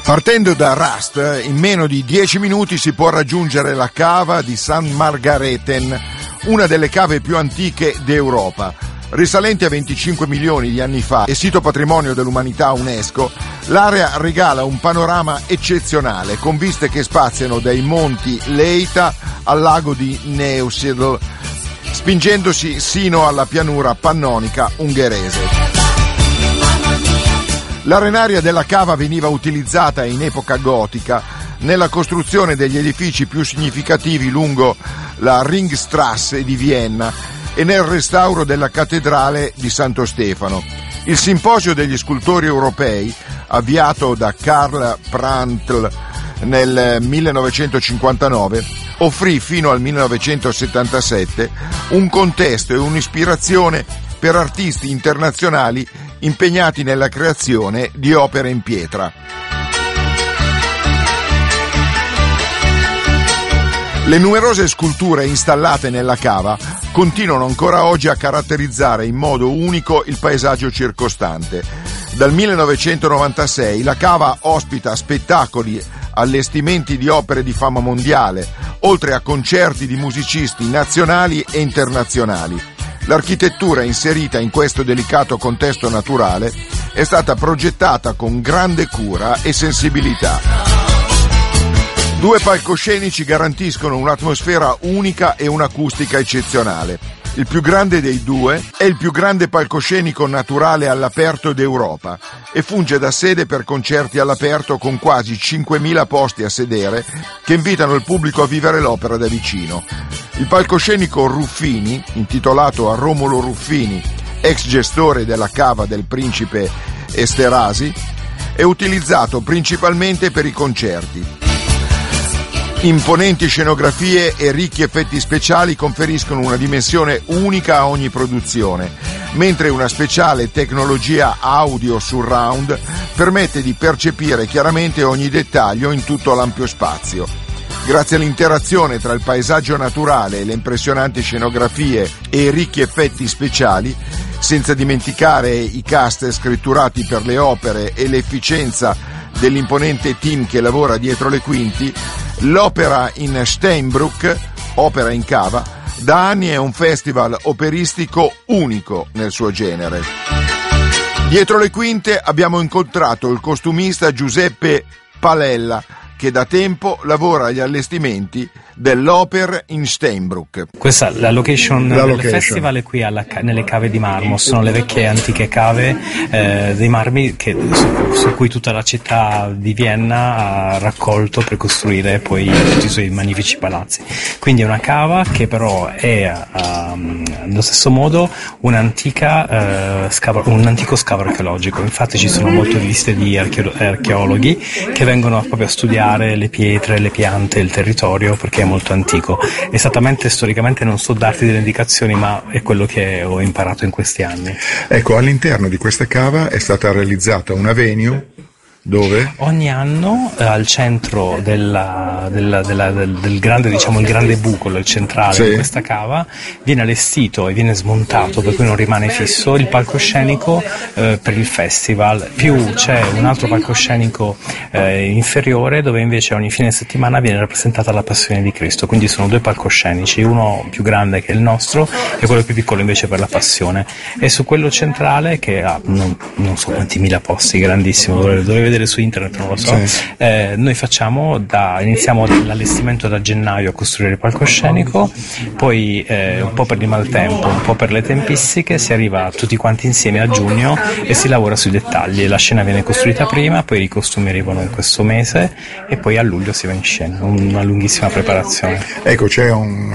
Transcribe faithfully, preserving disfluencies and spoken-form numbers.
Partendo da Rust, in meno di dieci minuti si può raggiungere la cava di San Margareten, una delle cave più antiche d'Europa. Risalente a venticinque milioni di anni fa e sito patrimonio dell'umanità UNESCO, l'area regala un panorama eccezionale con viste che spaziano dai monti Leita al lago di Neusiedl, spingendosi sino alla pianura pannonica ungherese. L'arenaria della cava veniva utilizzata in epoca gotica nella costruzione degli edifici più significativi lungo la Ringstrasse di Vienna e nel restauro della cattedrale di Santo Stefano. Il simposio degli scultori europei, avviato da Karl Prantl nel millenovecentocinquantanove, offrì fino al millenovecentosettantasette un contesto e un'ispirazione per artisti internazionali impegnati nella creazione di opere in pietra. Le numerose sculture installate nella cava continuano ancora oggi a caratterizzare in modo unico il paesaggio circostante. Dal millenovecentonovantasei la cava ospita spettacoli, allestimenti di opere di fama mondiale, oltre a concerti di musicisti nazionali e internazionali. L'architettura inserita in questo delicato contesto naturale è stata progettata con grande cura e sensibilità. Due palcoscenici garantiscono un'atmosfera unica e un'acustica eccezionale. Il più grande dei due è il più grande palcoscenico naturale all'aperto d'Europa e funge da sede per concerti all'aperto con quasi cinquemila posti a sedere che invitano il pubblico a vivere l'opera da vicino. Il palcoscenico Ruffini, intitolato a Romolo Ruffini, ex gestore della cava del principe Esterasi, è utilizzato principalmente per i concerti. Imponenti scenografie e ricchi effetti speciali conferiscono una dimensione unica a ogni produzione, mentre una speciale tecnologia audio surround permette di percepire chiaramente ogni dettaglio in tutto l'ampio spazio. Grazie all'interazione tra il paesaggio naturale e le impressionanti scenografie e i ricchi effetti speciali, senza dimenticare i cast scritturati per le opere e l'efficienza dell'imponente team che lavora dietro le quinti, l'opera in Steinbrück, opera in cava, da anni è un festival operistico unico nel suo genere. Dietro le quinte abbiamo incontrato il costumista Giuseppe Palella, che da tempo lavora agli allestimenti dell'Oper in Steinbrück. Questa la location la del location. festival è qui alla, nelle cave di marmo, sono le vecchie antiche cave eh, dei marmi che, su, su cui tutta la città di Vienna ha raccolto per costruire poi tutti i suoi magnifici palazzi. Quindi è una cava che però è um, allo stesso modo un'antica, uh, scavo, un antico scavo archeologico. Infatti ci sono molte visite di archeo- archeologhi che vengono proprio a studiare le pietre, le piante, il territorio, perché è molto antico. Esattamente storicamente non so darti delle indicazioni, ma è quello che ho imparato in questi anni. Ecco, all'interno di questa cava è stata realizzata una venue dove? Ogni anno eh, al centro della, della, della, del, del grande, diciamo il grande bucolo, il centrale sì. di questa cava, viene allestito e viene smontato, per cui non rimane fisso, il palcoscenico eh, per il festival, più c'è un altro palcoscenico eh, inferiore dove invece ogni fine settimana viene rappresentata la Passione di Cristo. Quindi sono due palcoscenici, uno più grande che è il nostro e quello più piccolo invece per la Passione. E su quello centrale, che ha non, non so quanti mila posti, grandissimo, dovrei, dovrei vedere su internet, non lo so, sì. eh, noi facciamo da, iniziamo l'allestimento da gennaio a costruire il palcoscenico, poi eh, un po' per il maltempo, un po' per le tempistiche, si arriva tutti quanti insieme a giugno e si lavora sui dettagli. La scena viene costruita prima, poi i costumi arrivano in questo mese e poi a luglio si va in scena, una lunghissima preparazione. Ecco, c'è un